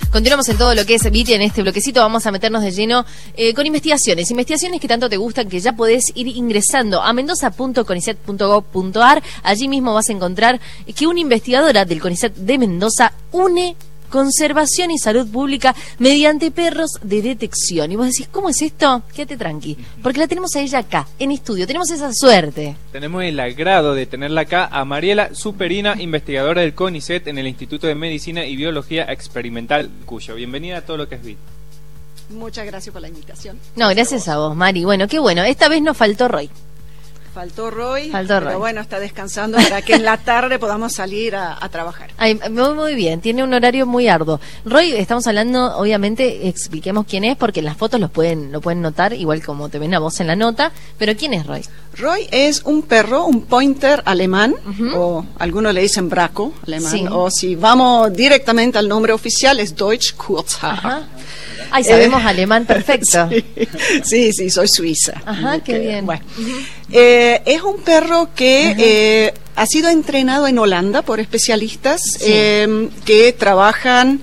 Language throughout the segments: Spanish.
Continuamos en todo lo que es Viti. En este bloquecito vamos a meternos de lleno con investigaciones que tanto te gustan, que ya podés ir ingresando a mendoza.conicet.gov.ar. Allí mismo vas a encontrar que una investigadora del CONICET de Mendoza une conservación y salud pública mediante perros de detección. Y vos decís, ¿cómo es esto? Quédate tranqui, porque la tenemos a ella acá, en estudio. Tenemos esa suerte. Tenemos el agrado de tenerla acá a Mariela Superina, investigadora del CONICET en el Instituto de Medicina y Biología Experimental Cuyo. Bienvenida a todo lo que es Viti. Muchas gracias por la invitación. No, gracias a vos, Mari. Bueno, qué bueno. Esta vez nos faltó Roy. Faltó Roy, pero bueno, está descansando para que en la tarde podamos salir a trabajar. Ay, muy bien, tiene un horario muy arduo. Roy, estamos hablando, obviamente, expliquemos quién es, porque en las fotos lo pueden notar, igual como te ven a vos en la nota, pero ¿quién es Roy? Roy es un perro, un pointer alemán, o algunos le dicen braco alemán, sí. O si vamos directamente al nombre oficial es Deutsch Kurzhaar. Ajá. Ay, sabemos alemán perfecto. Sí, soy suiza. Ajá, qué bien. Bueno. Es un perro que ha sido entrenado en Holanda por especialistas, sí. Que trabajan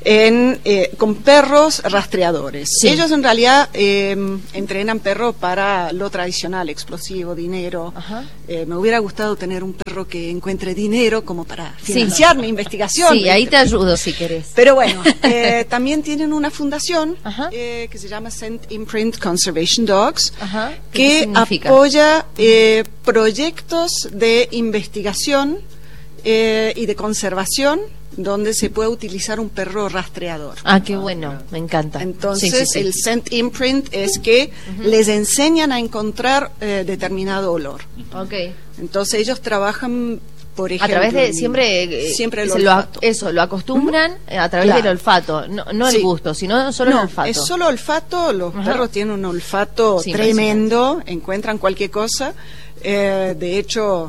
con perros rastreadores. Sí. Ellos en realidad entrenan perros para lo tradicional, explosivo, dinero. Me hubiera gustado tener un perro que encuentre dinero como para financiar mi investigación. Sí, ahí te ayudo si querés. Pero bueno, también tienen una fundación que se llama Scent Imprint Conservation Dogs, que apoya proyectos de investigación y de conservación donde se puede utilizar un perro rastreador. Ah, qué bueno, me encanta. Entonces, el Scent Imprint es que les enseñan a encontrar determinado olor. Okay. Entonces, ellos trabajan, por ejemplo... A través de siempre el olfato. Lo acostumbran a través del olfato, no el gusto, sino solo el olfato. Es solo olfato, los perros tienen un olfato tremendo, encuentran cualquier cosa. De hecho...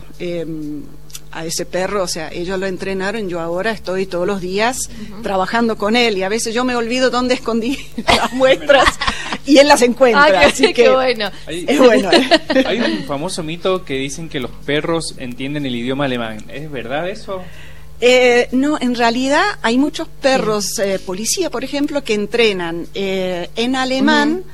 a ese perro, o sea, ellos lo entrenaron, yo ahora estoy todos los días trabajando con él y a veces yo me olvido dónde escondí las muestras y él las encuentra, así que bueno. Es bueno. Hay un famoso mito que dicen que los perros entienden el idioma alemán. ¿Es verdad eso? No, en realidad hay muchos perros, policía, por ejemplo, que entrenan en alemán,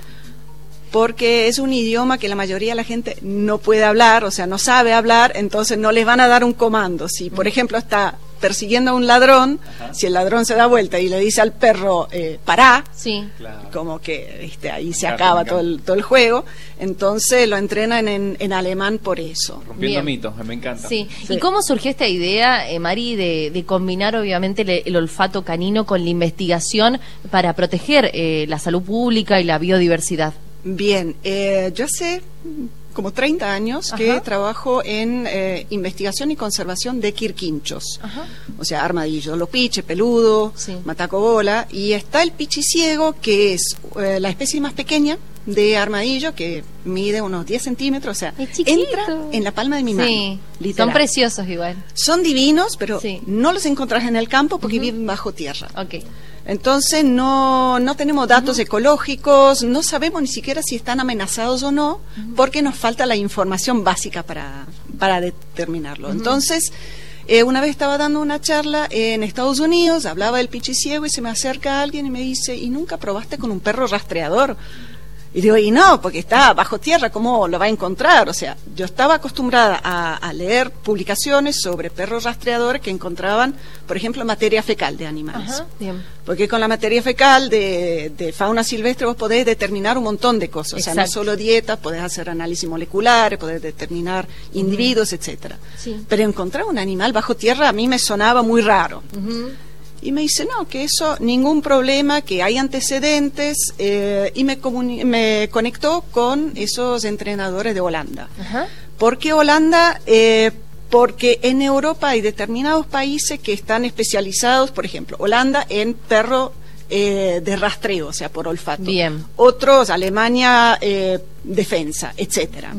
porque es un idioma que la mayoría de la gente no puede hablar, o sea, no sabe hablar, entonces no les van a dar un comando. Si, por ejemplo, está persiguiendo a un ladrón, si el ladrón se da vuelta y le dice al perro, pará, como que ahí se acaba todo el juego, entonces lo entrenan en alemán por eso. Rompiendo mitos, me encanta. Sí. ¿Y cómo surgió esta idea, Mari, de combinar obviamente el olfato canino con la investigación para proteger la salud pública y la biodiversidad? Bien, yo hace como 30 años que trabajo en investigación y conservación de quirquinchos, o sea, armadillo, lopiche, peludo, matacobola, y está el pichiciego, que es la especie más pequeña de armadillo, que mide unos 10 centímetros, o sea, entra en la palma de mi mano. Literal. Son preciosos igual. Son divinos, pero no los encontrás en el campo porque viven bajo tierra. Entonces no tenemos datos ecológicos, no sabemos ni siquiera si están amenazados o no, porque nos falta la información básica para determinarlo. Entonces, una vez estaba dando una charla en Estados Unidos, hablaba del pichiciego y se me acerca alguien y me dice, ¿y nunca probaste con un perro rastreador? Y digo, y no, porque está bajo tierra, ¿cómo lo va a encontrar? O sea, yo estaba acostumbrada a leer publicaciones sobre perros rastreadores que encontraban, por ejemplo, materia fecal de animales. Porque con la materia fecal de fauna silvestre vos podés determinar un montón de cosas. O sea, no solo dieta, podés hacer análisis moleculares, podés determinar individuos, etcétera. Pero encontrar un animal bajo tierra a mí me sonaba muy raro. Y me dice, no, que eso, ningún problema, que hay antecedentes, y me conectó con esos entrenadores de Holanda. ¿Por qué Holanda? Porque en Europa hay determinados países que están especializados, por ejemplo, Holanda en perro de rastreo, o sea, por olfato. Otros, Alemania, defensa, etcétera.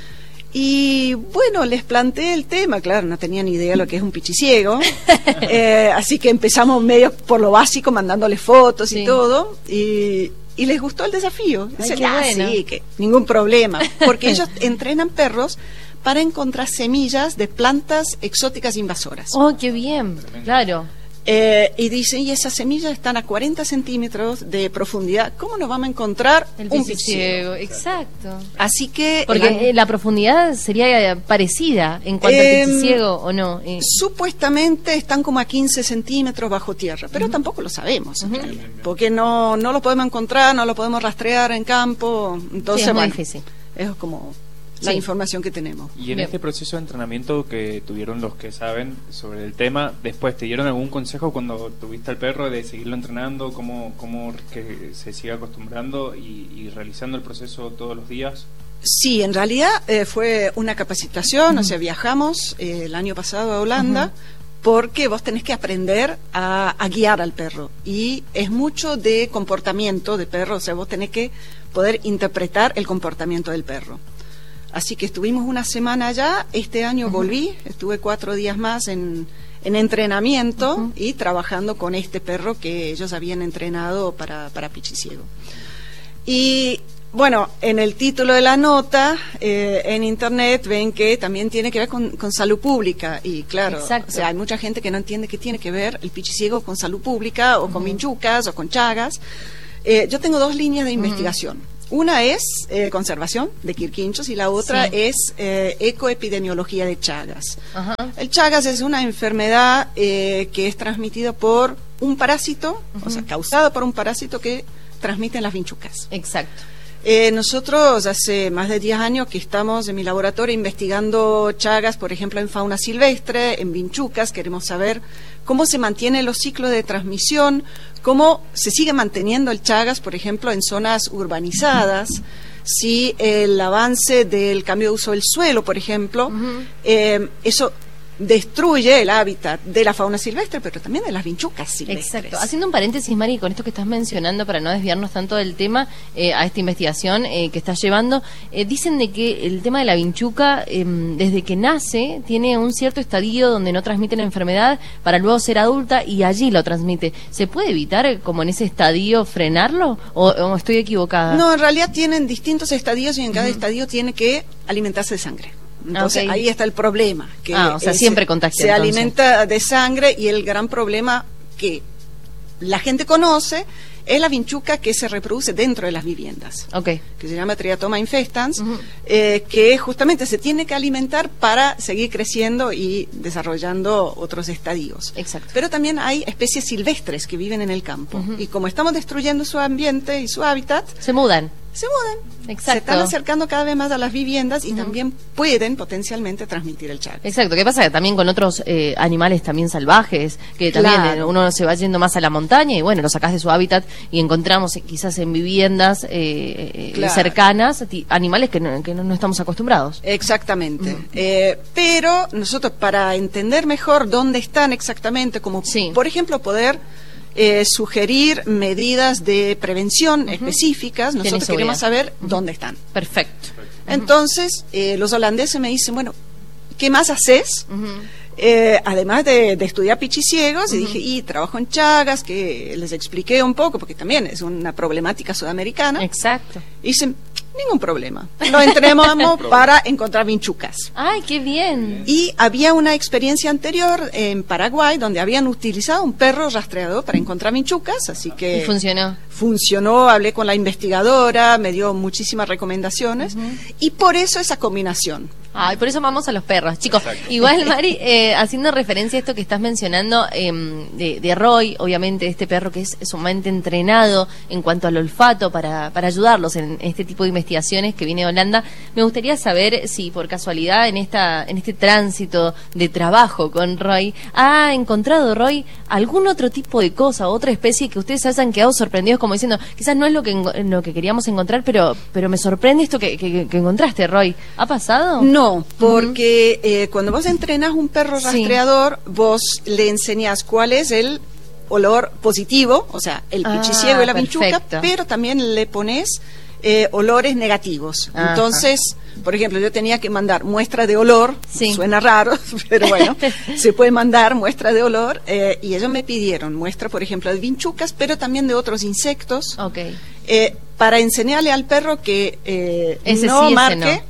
Y bueno, les planteé el tema, claro, no tenía ni idea de lo que es un pichiciego, así que empezamos medio por lo básico, mandándoles fotos y todo, y les gustó el desafío. Sí, que ningún problema, porque ellos entrenan perros para encontrar semillas de plantas exóticas invasoras. ¡Oh, qué bien! Claro. Y dicen, y esas semillas están a 40 centímetros de profundidad, ¿cómo nos vamos a encontrar un pichiciego? Exacto. Así que... Porque la profundidad sería parecida en cuanto al pichiciego, ¿o no? Supuestamente están como a 15 centímetros bajo tierra, pero tampoco lo sabemos, porque no lo podemos encontrar, no lo podemos rastrear en campo, entonces es muy difícil. Es como... la información que tenemos. Y en este proceso de entrenamiento que tuvieron los que saben sobre el tema, después, ¿te dieron algún consejo cuando tuviste al perro de seguirlo entrenando, cómo que se siga acostumbrando y realizando el proceso todos los días? Sí, en realidad fue una capacitación, o sea, viajamos el año pasado a Holanda, porque vos tenés que aprender a guiar al perro, y es mucho de comportamiento de perro, o sea, vos tenés que poder interpretar el comportamiento del perro. Así que estuvimos una semana allá, este año volví, estuve 4 días más en entrenamiento y trabajando con este perro que ellos habían entrenado para pichiciego. Y bueno, en el título de la nota, en internet, ven que también tiene que ver con salud pública, y claro, o sea, hay mucha gente que no entiende qué tiene que ver el pichiciego con salud pública, o con vinchucas, o con chagas. Yo tengo 2 líneas de investigación. Una es conservación de quirquinchos y la otra es ecoepidemiología de Chagas. El Chagas es una enfermedad que es transmitida por un parásito, o sea, causada por un parásito que transmiten las vinchucas. Exacto. Nosotros hace más de 10 años que estamos en mi laboratorio investigando Chagas, por ejemplo, en fauna silvestre, en vinchucas. Queremos saber cómo se mantienen los ciclos de transmisión, cómo se sigue manteniendo el Chagas, por ejemplo, en zonas urbanizadas, si el avance del cambio de uso del suelo, por ejemplo, eso destruye el hábitat de la fauna silvestre, pero también de las vinchucas silvestres. Exacto. Haciendo un paréntesis, Mari, con esto que estás mencionando, para no desviarnos tanto del tema, a esta investigación que estás llevando, dicen de que el tema de la vinchuca, desde que nace, tiene un cierto estadio donde no transmite la enfermedad, para luego ser adulta y allí lo transmite. ¿Se puede evitar, como en ese estadio, frenarlo? ¿O estoy equivocada? No, en realidad tienen distintos estadios y en cada estadio tiene que alimentarse de sangre. Entonces ahí está el problema, que o sea, siempre contagia, se alimenta de sangre, y el gran problema que la gente conoce es la vinchuca que se reproduce dentro de las viviendas, que se llama Triatoma infestans, que justamente se tiene que alimentar para seguir creciendo y desarrollando otros estadios. Exacto. Pero también hay especies silvestres que viven en el campo, y como estamos destruyendo su ambiente y su hábitat, se mudan. Exacto. Se están acercando cada vez más a las viviendas y también pueden potencialmente transmitir el Chagas. Exacto. ¿Qué pasa? También con otros animales también salvajes, que también uno se va yendo más a la montaña y bueno, lo sacás de su hábitat y encontramos quizás en viviendas cercanas animales que no estamos acostumbrados. Exactamente. Pero nosotros, para entender mejor dónde están exactamente, como por ejemplo poder sugerir medidas de prevención específicas, nosotros queremos saber dónde están. Perfecto. Entonces, los holandeses me dicen, bueno, ¿qué más haces? Además de estudiar pichiciegos, y dije, trabajo en Chagas, que les expliqué un poco, porque también es una problemática sudamericana. Exacto. Y dicen, ningún problema. Lo entrenamos para encontrar vinchucas. ¡Ay, qué bien! Y había una experiencia anterior en Paraguay donde habían utilizado un perro rastreador para encontrar vinchucas, así que... ¿Y funcionó? Funcionó, hablé con la investigadora, me dio muchísimas recomendaciones, y por eso esa combinación. Ay, por eso vamos a los perros, chicos. Exacto. Igual, Mari, haciendo referencia a esto que estás mencionando de Roy, obviamente este perro que es sumamente entrenado en cuanto al olfato para ayudarlos en este tipo de investigaciones que viene de Holanda, me gustaría saber si por casualidad en este tránsito de trabajo con Roy, ¿ha encontrado Roy algún otro tipo de cosa, otra especie que ustedes hayan quedado sorprendidos como diciendo, quizás no es lo que queríamos encontrar, pero me sorprende esto que encontraste, Roy? ¿Ha pasado? No, porque cuando vos entrenás un perro rastreador, vos le enseñás cuál es el olor positivo, o sea, el pichiciego y la vinchuca, pero también le pones olores negativos. Entonces, por ejemplo, yo tenía que mandar muestra de olor, suena raro, pero bueno, se puede mandar muestra de olor, y ellos me pidieron muestra, por ejemplo, de vinchucas, pero también de otros insectos, para enseñarle al perro que no marque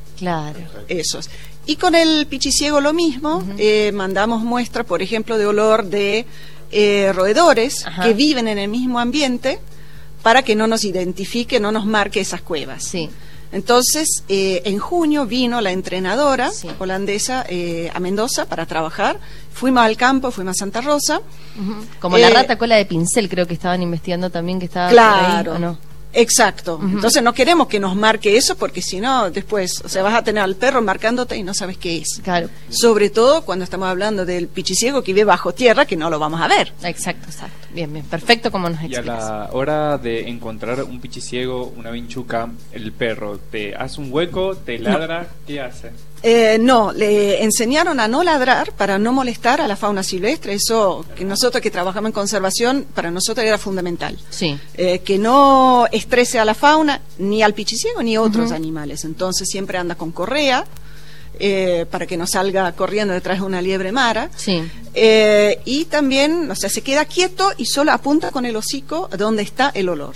esos. Y con el pichiciego lo mismo, mandamos muestra, por ejemplo, de olor de roedores que viven en el mismo ambiente para que no nos identifique, no nos marque esas cuevas. Sí. Entonces, en junio vino la entrenadora holandesa a Mendoza para trabajar. Fuimos al campo, fuimos a Santa Rosa. Como la rata cola de pincel, creo que estaban investigando también, que estaba claro, por ahí, ¿o no? Exacto. Entonces no queremos que nos marque eso, porque si no, después, o sea, vas a tener al perro marcándote y no sabes qué es. Claro. Sobre todo cuando estamos hablando del pichiciego que vive bajo tierra, que no lo vamos a ver. Exacto. Bien, perfecto como nos explicas. Y a la hora de encontrar un pichiciego, una vinchuca, el perro te hace un hueco, te ladra, ¿qué hace? No, le enseñaron a no ladrar para no molestar a la fauna silvestre. Eso, que nosotros que trabajamos en conservación, para nosotros era fundamental. Sí. Que no estrese a la fauna, ni al pichiciego, ni a otros animales. Entonces siempre anda con correa, para que no salga corriendo detrás de una liebre mara. Sí. Y también, o sea, se queda quieto y solo apunta con el hocico donde está el olor.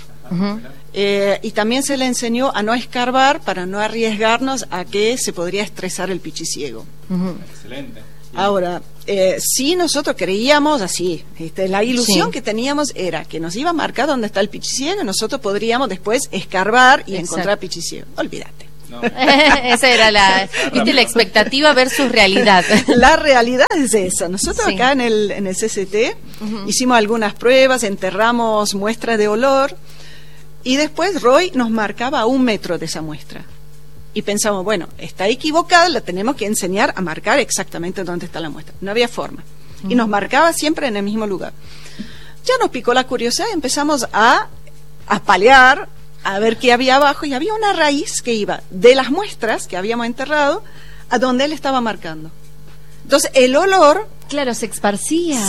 Y también se le enseñó a no escarbar para no arriesgarnos a que se podría estresar el pichiciego. Excelente. Ahora, sí, nosotros creíamos así, la ilusión que teníamos era que nos iba a marcar dónde está el pichiciego y nosotros podríamos después escarbar y encontrar pichiciego. Olvídate. No. Esa era la expectativa versus realidad. La realidad es esa. Nosotros acá en el CCT hicimos algunas pruebas, enterramos muestras de olor y después Roy nos marcaba a 1 metro de esa muestra. Y pensamos, bueno, está equivocada, la tenemos que enseñar a marcar exactamente dónde está la muestra. No había forma. Y nos marcaba siempre en el mismo lugar. Ya nos picó la curiosidad y empezamos a palear, a ver qué había abajo, y había una raíz que iba de las muestras que habíamos enterrado a donde él estaba marcando. Entonces el olor... Claro, se esparcía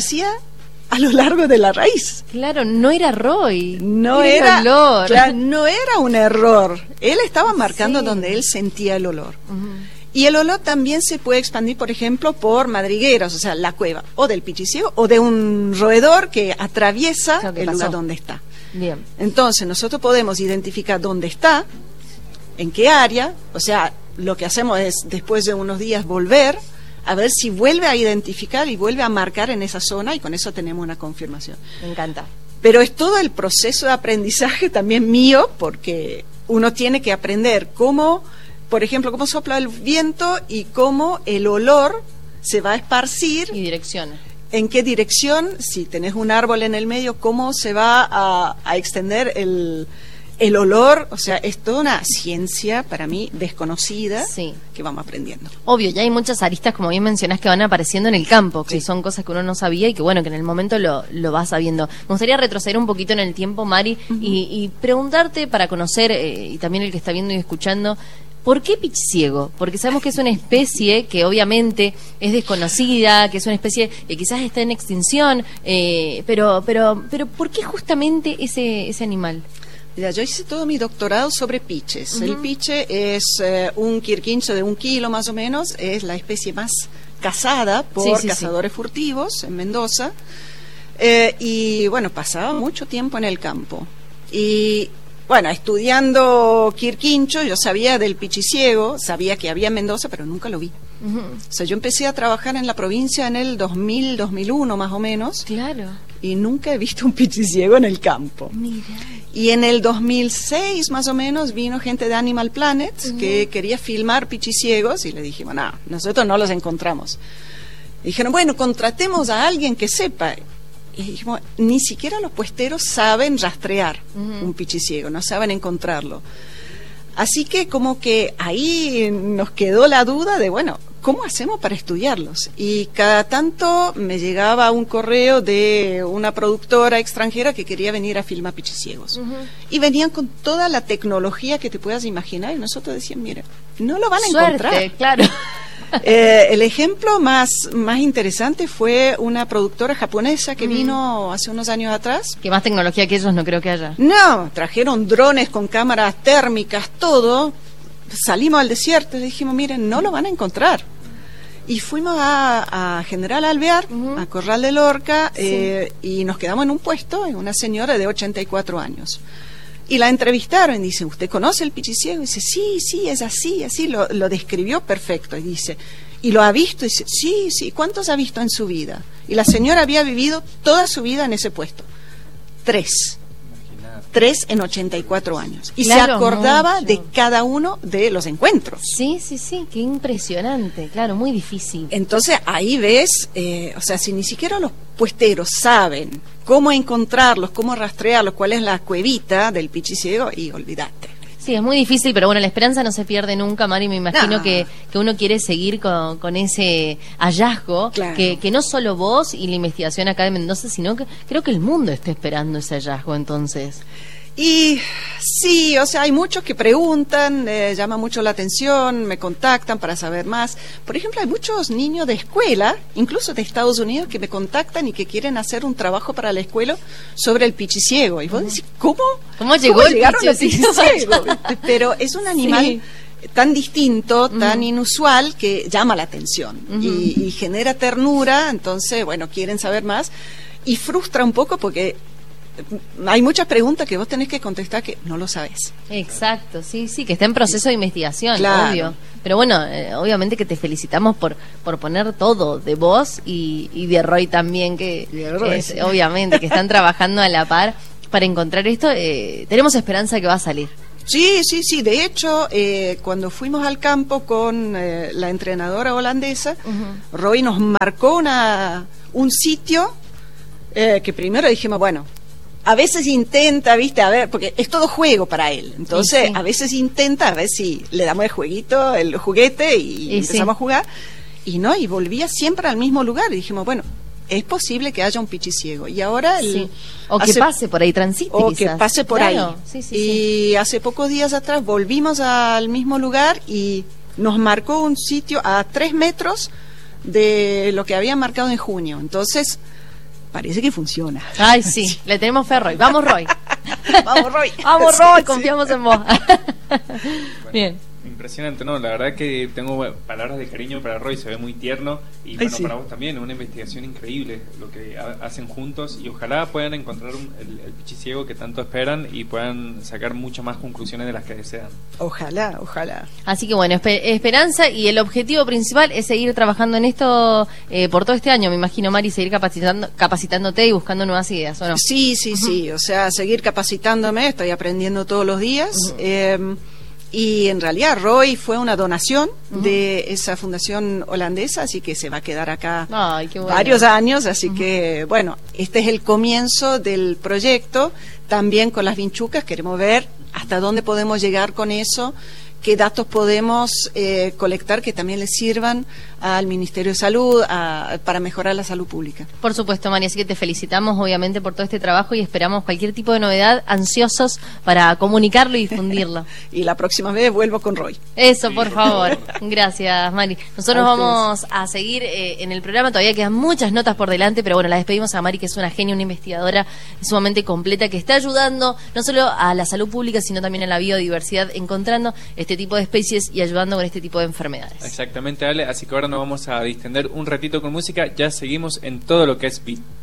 a lo largo de la raíz. Claro, no era Roy. No era olor. Claro, no era un error. Él estaba marcando donde él sentía el olor. Y el olor también se puede expandir, por ejemplo, por madrigueras, o sea, la cueva, o del pichiciego, o de un roedor que atraviesa el lugar donde está. Bien. Entonces, nosotros podemos identificar dónde está, en qué área, o sea, lo que hacemos es, después de unos días, volver a ver si vuelve a identificar y vuelve a marcar en esa zona, y con eso tenemos una confirmación. Me encanta. Pero es todo el proceso de aprendizaje también mío, porque uno tiene que aprender cómo, por ejemplo, cómo sopla el viento y cómo el olor se va a esparcir. Y direcciona. En qué dirección, si tenés un árbol en el medio, cómo se va a extender el olor. O sea, es toda una ciencia para mí desconocida que vamos aprendiendo. Obvio, ya hay muchas aristas, como bien mencionás, que van apareciendo en el campo, que son cosas que uno no sabía y que bueno, que en el momento lo vas sabiendo. Me gustaría retroceder un poquito en el tiempo, Mari, y preguntarte para conocer, y también el que está viendo y escuchando, ¿por qué pichiciego? Porque sabemos que es una especie que obviamente es desconocida, que es una especie que quizás está en extinción, pero ¿por qué justamente ese animal? Mira, yo hice todo mi doctorado sobre piches. El piche es un quirquincho de 1 kilo más o menos, es la especie más cazada por cazadores furtivos en Mendoza, y bueno, pasaba mucho tiempo en el campo. Y bueno, estudiando quirquincho, yo sabía del pichiciego, sabía que había en Mendoza, pero nunca lo vi. O sea, yo empecé a trabajar en la provincia en el 2000, 2001 más o menos. Claro. Y nunca he visto un pichiciego en el campo. Mira. Y en el 2006 más o menos vino gente de Animal Planet que quería filmar pichiciegos y le dijimos, no, nosotros no los encontramos. Y dijeron, bueno, contratemos a alguien que sepa. Y dijimos, ni siquiera los puesteros saben rastrear un pichiciego, no saben encontrarlo. Así que como que ahí nos quedó la duda de, bueno, ¿cómo hacemos para estudiarlos? Y cada tanto me llegaba un correo de una productora extranjera que quería venir a filmar pichiciegos. Y venían con toda la tecnología que te puedas imaginar y nosotros decíamos, mira, no lo van a encontrar. Claro. El ejemplo más interesante fue una productora japonesa que vino hace unos años atrás. Que más tecnología que ellos no creo que haya. No, trajeron drones con cámaras térmicas, todo. Salimos al desierto y dijimos, miren, no lo van a encontrar. Y fuimos a General Alvear, a Corral de Lorca, y nos quedamos en un puesto, en una señora de 84 años. Y la entrevistaron y dice, ¿usted conoce el pichiciego? Y dice, sí, es así, lo describió perfecto. Y dice, ¿y lo ha visto? Y dice, sí, ¿cuántos ha visto en su vida? Y la señora había vivido toda su vida en ese puesto. 3 en 84 años. Y claro, se acordaba mucho de cada uno de los encuentros. Sí, qué impresionante, claro, muy difícil. Entonces ahí ves, o sea, si ni siquiera los puesteros saben cómo encontrarlos, cómo rastrearlos, cuál es la cuevita del pichiciego, y olvídate. Sí, es muy difícil, pero bueno, la esperanza no se pierde nunca, Mari. Me imagino que uno quiere seguir con ese hallazgo, claro. que no solo vos y la investigación acá de Mendoza, sino que creo que el mundo está esperando ese hallazgo, entonces. Y sí, o sea, hay muchos que preguntan, llama mucho la atención, me contactan para saber más. Por ejemplo, hay muchos niños de escuela, incluso de Estados Unidos, que me contactan y que quieren hacer un trabajo para la escuela sobre el pichiciego. Y vos decís, ¿cómo llegaron al pichiciego? Pero es un animal tan distinto, tan inusual, que llama la atención y genera ternura. Entonces, bueno, quieren saber más y frustra un poco porque hay muchas preguntas que vos tenés que contestar que no lo sabés. Exacto, sí, que está en proceso de investigación, claro. Obvio. Pero bueno, obviamente que te felicitamos por poner todo de vos y de Roy también, que sí. Obviamente que están trabajando a la par para encontrar esto. Tenemos esperanza que va a salir. Sí, de hecho, cuando fuimos al campo con la entrenadora holandesa, Roy nos marcó un sitio que primero dijimos, bueno, a veces intenta, viste, a ver, porque es todo juego para él. Entonces, a veces intenta, a ver si le damos el jueguito, el juguete y empezamos a jugar. Y volvía siempre al mismo lugar. Y dijimos, bueno, es posible que haya un pichiciego. Y ahora o que pase por ahí, transite. O quizás. Que pase por ahí. Y hace pocos días atrás volvimos al mismo lugar y nos marcó un sitio a 3 metros de lo que habían marcado en junio. Entonces, parece que funciona. Ay, sí, le tenemos fe a Roy. Vamos, Roy. Vamos, Roy. Vamos, Roy, confiamos en vos. Bien. Impresionante, ¿no? La verdad que tengo palabras de cariño para Roy, se ve muy tierno y bueno, para vos también, una investigación increíble lo que hacen juntos y ojalá puedan encontrar el pichiciego que tanto esperan y puedan sacar muchas más conclusiones de las que desean. Ojalá. Así que bueno, esperanza, y el objetivo principal es seguir trabajando en esto por todo este año, me imagino, Mari, seguir capacitándote y buscando nuevas ideas, ¿o no? Sí, o sea, seguir capacitándome, estoy aprendiendo todos los días. Y en realidad Roy fue una donación de esa fundación holandesa, así que se va a quedar acá varios años, así que bueno, este es el comienzo del proyecto. También con las vinchucas queremos ver hasta dónde podemos llegar con eso, qué datos podemos colectar que también les sirvan al Ministerio de Salud para mejorar la salud pública. Por supuesto, Mari, así que te felicitamos obviamente por todo este trabajo y esperamos cualquier tipo de novedad, ansiosos para comunicarlo y difundirlo. Y la próxima vez vuelvo con Roy. Eso, por favor. Gracias, Mari. Nosotros vamos a seguir en el programa, todavía quedan muchas notas por delante, pero bueno, la despedimos a Mari, que es una genia, una investigadora sumamente completa, que está ayudando no solo a la salud pública, sino también a la biodiversidad, encontrando este tipo de especies y ayudando con este tipo de enfermedades. Exactamente, Ale, así que ahora nos vamos a distender un ratito con música, ya seguimos en todo lo que es BIT.